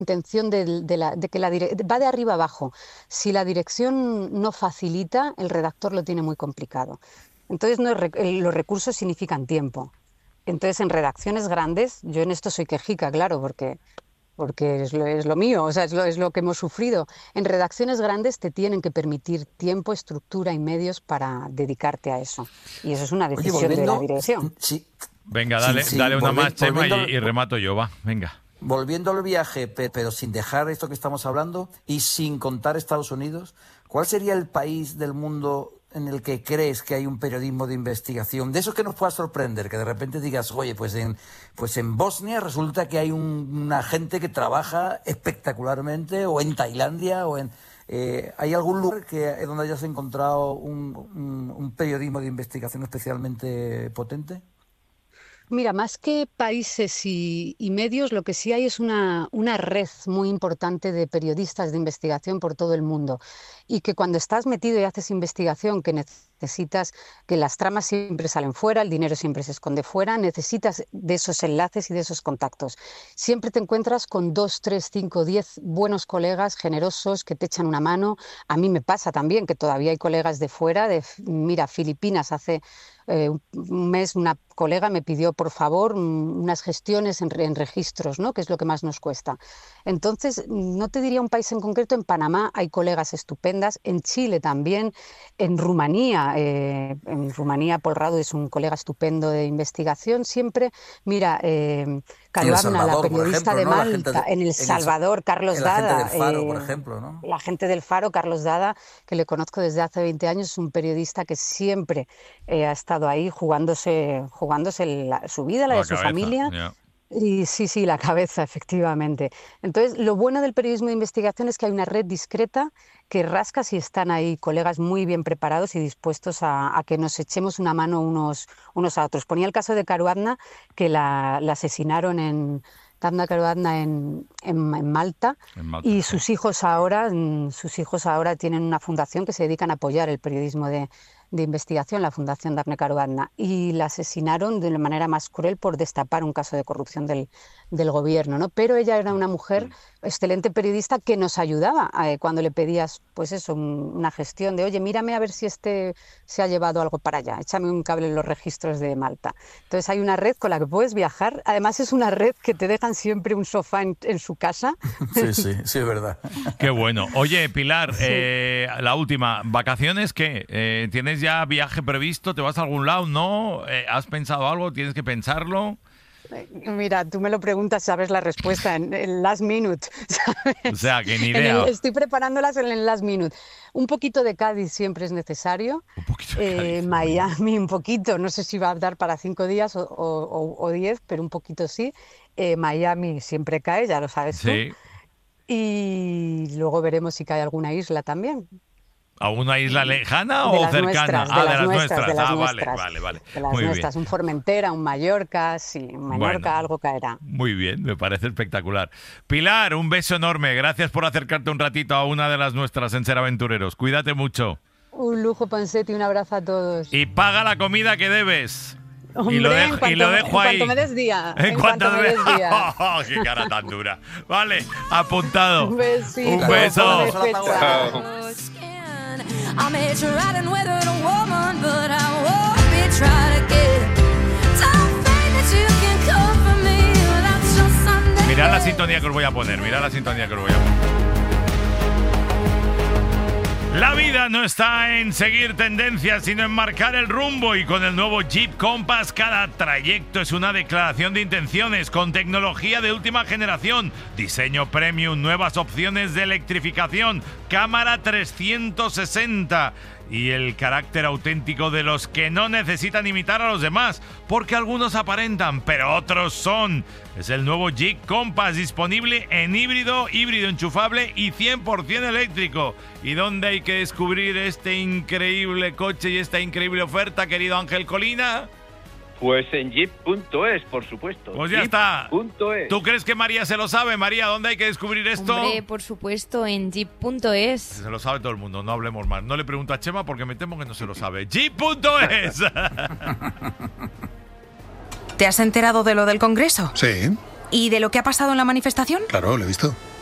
intención de que va de arriba abajo. Si la dirección no facilita, el redactor lo tiene muy complicado. Entonces los recursos significan tiempo. Entonces en redacciones grandes, yo en esto soy quejica, claro, porque es lo mío, o sea, es lo que hemos sufrido. En redacciones grandes te tienen que permitir tiempo, estructura y medios para dedicarte a eso. Y eso es una Oye, decisión de la dirección. Sí. Venga, dale una más, Chema, y remato yo, va, venga. Volviendo al viaje, pero sin dejar esto que estamos hablando y sin contar Estados Unidos, ¿cuál sería el país del mundo en el que crees que hay un periodismo de investigación? De esos que nos pueda sorprender, que de repente digas, oye, pues en Bosnia resulta que hay una gente que trabaja espectacularmente, o en Tailandia, ¿hay algún lugar donde hayas encontrado un periodismo de investigación especialmente potente? Mira, más que países y medios, lo que sí hay es una red muy importante de periodistas de investigación por todo el mundo. Y que cuando estás metido y haces investigación, que necesitas que las tramas siempre salen fuera, el dinero siempre se esconde fuera, necesitas de esos enlaces y de esos contactos. Siempre te encuentras con 2, 3, 5, 10 buenos colegas generosos que te echan una mano. A mí me pasa también que todavía hay colegas de fuera, mira, Filipinas hace un mes una colega me pidió por favor unas gestiones en registros, ¿no? Que es lo que más nos cuesta. Entonces, no te diría un país en concreto, en Panamá hay colegas estupendas, en Chile también, en Rumanía Paul Radu es un colega estupendo de investigación siempre. Mira, Caruana, la periodista de Malta, en El Salvador, Carlos Dada. La gente del Faro, por ejemplo, ¿no? La gente del Faro, Carlos Dada, que le conozco desde hace 20 años, es un periodista que siempre ha estado ahí jugándose su vida, la de su familia. Yeah. Y sí, la cabeza, efectivamente. Entonces, lo bueno del periodismo de investigación es que hay una red discreta que rasca si están ahí colegas muy bien preparados y dispuestos a que nos echemos una mano unos a otros. Ponía el caso de Caruana, que la asesinaron Damna Caruana en Malta, y sus hijos ahora tienen una fundación que se dedican a apoyar el periodismo de investigación, la Fundación Daphne Caruana, y la asesinaron de la manera más cruel por destapar un caso de corrupción del gobierno, ¿no? Pero ella era una mujer, excelente periodista, que nos ayudaba cuando le pedías, pues eso, una gestión de, oye, mírame a ver si se ha llevado algo para allá, échame un cable en los registros de Malta. Entonces hay una red con la que puedes viajar, además es una red que te dejan siempre un sofá en su casa. Sí, es verdad. Qué bueno. Oye, Pilar, la última, ¿vacaciones qué? ¿Tienes ya viaje previsto? ¿Te vas a algún lado? ¿No? ¿Has pensado algo? ¿Tienes que pensarlo? Mira, tú me lo preguntas, sabes la respuesta en last minute, ¿sabes? O sea, que ni idea. Estoy preparándolas en el last minute. Un poquito de Cádiz siempre es necesario. Un poquito de Cádiz. Miami un poquito, no sé si va a dar para 5 días o 10, pero un poquito sí. Miami siempre cae, ya lo sabes tú. Sí. Y luego veremos si cae alguna isla también. ¿A una isla lejana o cercana? De las nuestras. Vale. De las Muy nuestras, bien. un Formentera, un Mallorca, sí, un Menorca, Bueno, algo caerá. Muy bien, me parece espectacular. Pilar, un beso enorme. Gracias por acercarte un ratito a una de las nuestras en Ser Aventureros. Cuídate mucho. Un lujo, Ponsetti, un abrazo a todos. Y paga la comida que debes. Hombre, y lo dejo ahí. En cuanto me des día. En cuanto me des día. Oh, qué cara tan dura. Vale, apuntado. Un besito. Un beso. I'm a riding weathered a woman, but I won't be trying again. Don't think that you can come for me without your Sunday. Mirad la sintonía que os voy a poner. La vida no está en seguir tendencias, sino en marcar el rumbo, y con el nuevo Jeep Compass cada trayecto es una declaración de intenciones, con tecnología de última generación, diseño premium, nuevas opciones de electrificación, cámara 360 y el carácter auténtico de los que no necesitan imitar a los demás, porque algunos aparentan, pero otros son. Es el nuevo Jeep Compass, disponible en híbrido enchufable y 100% eléctrico. ¿Y dónde hay que descubrir este increíble coche y esta increíble oferta, querido Ángel Colina? Pues en jeep.es, por supuesto. Pues ya está. Jeep.es. ¿Tú crees que María se lo sabe? María, ¿dónde hay que descubrir esto? Hombre, por supuesto, en jeep.es. Se lo sabe todo el mundo, no hablemos más. No le pregunto a Chema porque me temo que no se lo sabe. Jeep.es. ¿Te has enterado de lo del Congreso? Sí. ¿Y de lo que ha pasado en la manifestación? Claro, lo he visto.